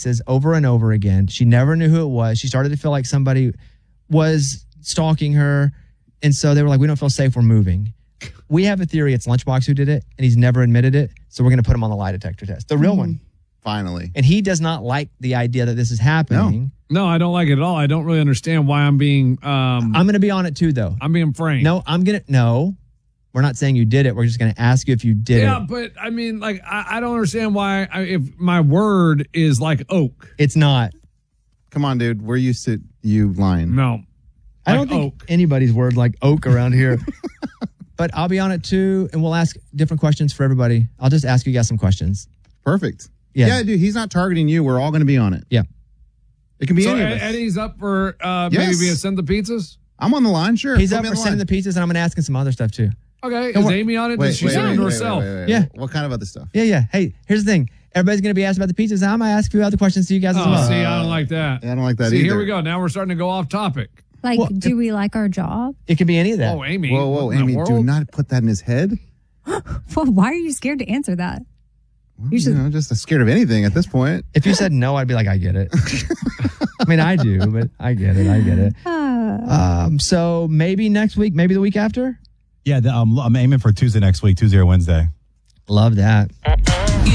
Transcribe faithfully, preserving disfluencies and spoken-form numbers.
pizzas over and over again. She never knew who it was. She started to feel like somebody was stalking her. And so they were like, we don't feel safe. We're moving. We have a theory it's Lunchbox who did it, and he's never admitted it. So we're going to put him on the lie detector test. The real mm. one. Finally. And he does not like the idea that this is happening. No, no I don't like it at all. I don't really understand why I'm being... Um, I'm going to be on it too, though. I'm being framed. No, I'm going to... No. We're not saying you did it. We're just going to ask you if you did yeah, it. Yeah, but I mean, like, I, I don't understand why I, if my word is like oak. It's not. Come on, dude. We're used to you lying. No. Like I don't think oak. anybody's word like oak around here. But I'll be on it too, and we'll ask different questions for everybody. I'll just ask you guys some questions. Perfect. Yeah, yeah dude, he's not targeting you. We're all going to be on it. Yeah. It can be so any Ed, of us. Eddie's up for uh, yes. maybe being send the pizzas? I'm on the line, sure. He's Put up for sending the pizzas, and I'm going to ask him some other stuff too. Okay. Is Amy on it? Wait, Does she wait, send wait, it to wait, herself? wait, wait, wait, yeah. What kind of other stuff? Yeah, yeah. Hey, here's the thing. Everybody's going to be asked about the pizzas. I'm going to ask a few other questions to you guys oh, as well. See, I don't like that. Yeah, I don't like that see, either. here we go. Now we're starting to go off topic. Like, well, do it, we like our job? It could be any of that. Oh, Amy. Whoa, whoa, Amy, do not put that in his head. Well, why are you scared to answer that? Well, you should, you know, just scared of anything at this point. If you said no, I'd be like, I get it. I mean, I do, but I get it. I get it. Uh, um, so maybe next week, maybe the week after? Yeah, the, um, I'm aiming for Tuesday next week, Tuesday or Wednesday. Love that.